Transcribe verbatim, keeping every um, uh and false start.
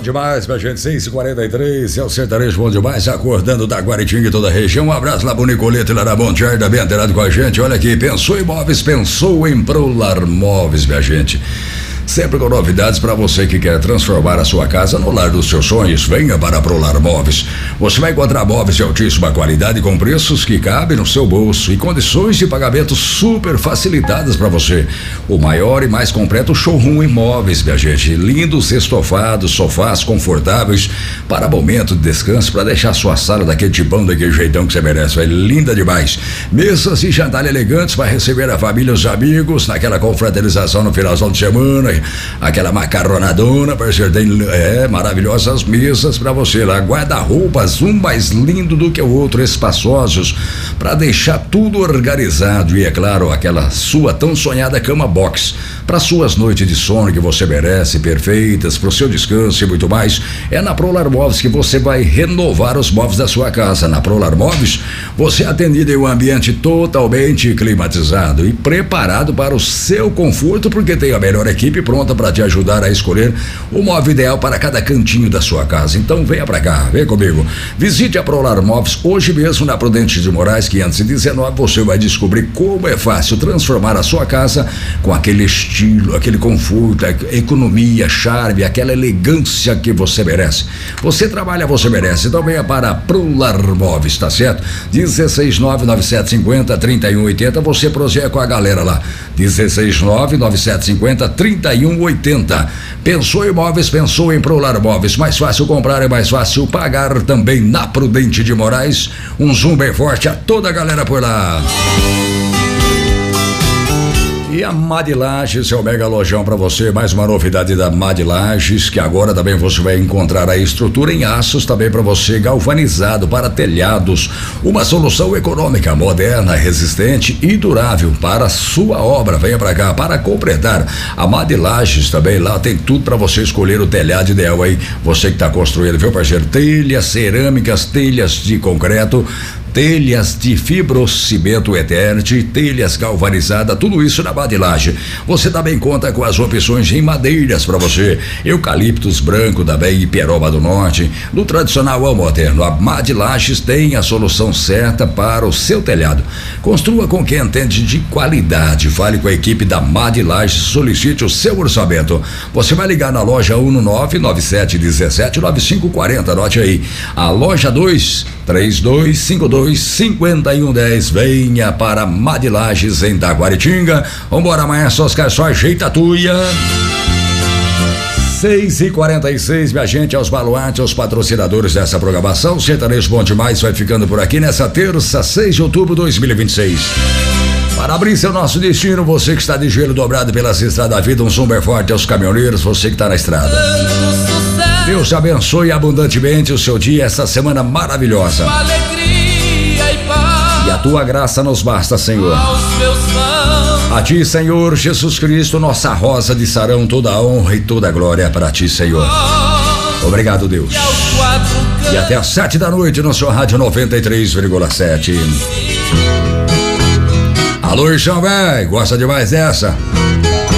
demais pra gente, seis e quarenta e três, é o sertanejo bom demais, acordando da Guaritinga e toda a região. Um abraço lá pro Nicoleta e lá na Bom Dia, bem antenado com a gente. Olha aqui, pensou em móveis, pensou em Prolar Móveis, minha gente. Sempre com novidades para você que quer transformar a sua casa no lar dos seus sonhos. Venha para Prolar Móveis. Você vai encontrar móveis de altíssima qualidade com preços que cabem no seu bolso e condições de pagamento super facilitadas para você. O maior e mais completo showroom em móveis, minha gente. Lindos estofados, sofás confortáveis para momento de descanso, para deixar sua sala daquele tipão, daquele jeitão que você merece. É linda demais. Mesas e jantar elegantes para receber a família e os amigos naquela confraternização no finalzão de semana. Aquela macarronadona, parceiro, tem é, maravilhosas mesas pra você lá, guarda-roupas, um mais lindo do que o outro, espaçosos, pra deixar tudo organizado e, é claro, aquela sua tão sonhada cama box, para suas noites de sono que você merece, perfeitas, pro seu descanso e muito mais. É na Prolar Móveis que você vai renovar os móveis da sua casa. Na Prolar Móveis, você é atendido em um ambiente totalmente climatizado e preparado para o seu conforto, porque tem a melhor equipe pronta para te ajudar a escolher o móvel ideal para cada cantinho da sua casa. Então venha para cá, vem comigo. Visite a Prolar Móveis hoje mesmo na Prudente de Moraes quinhentos e dezenove. Você vai descobrir como é fácil transformar a sua casa com aquele estilo, aquele conforto, economia, charme, aquela elegância que você merece. Você trabalha, você merece. Então venha para Prolar Móveis, tá certo? dezesseis nove nove sete cinco zero trinta e um oitenta. Você prossegue com a galera lá. dezesseis nove nove sete cinco zero trinta e um oitenta. Pensou em móveis, pensou em Prolar Móveis. Mais fácil comprar, é mais fácil pagar também na Prudente de Moraes. Um zoom bem forte a toda a galera por lá. E a Madi Lages é o mega lojão para você, mais uma novidade da Madi Lages, que agora também você vai encontrar a estrutura em aços também para você, galvanizado para telhados, uma solução econômica, moderna, resistente e durável para a sua obra. Venha para cá para completar. A Madi Lages também, lá tem tudo para você escolher o telhado ideal aí, você que está construindo, viu, parceiro? Telhas cerâmicas, telhas de concreto, telhas de fibrocimento Eternity, telhas galvanizadas, tudo isso na Madi Lages. Você também conta com as opções em madeiras para você, eucaliptus branco também e peroba do norte, no tradicional ao moderno. A Madi Lages tem a solução certa para o seu telhado. Construa com quem entende de qualidade. Fale com a equipe da Madi Lages, solicite o seu orçamento. Você vai ligar na loja um nove nove sete um sete nove cinco quatro zero, anote aí. A loja dois três dois cinco dois cinco um um dez. Venha para Madi Lages em Taguaritinga. Vambora, maestro Oscar, só ajeita a tuia. seis e quarenta e seis, minha gente, aos baluartes, aos patrocinadores dessa programação. O Sertanejo Bom Demais vai ficando por aqui nessa terça, seis de outubro de dois mil e vinte e seis. Para abrir seu nosso destino, você que está de joelho dobrado pelas estradas da vida, um som bem forte aos caminhoneiros, você que está na estrada. Deus te abençoe abundantemente o seu dia, essa semana maravilhosa. E a tua graça nos basta, Senhor. A ti, Senhor Jesus Cristo, nossa rosa de sarão, toda a honra e toda a glória para ti, Senhor. Obrigado, Deus. E até às sete da noite no seu rádio noventa e três vírgula sete. Alô, Irchão, véi, gosta demais dessa?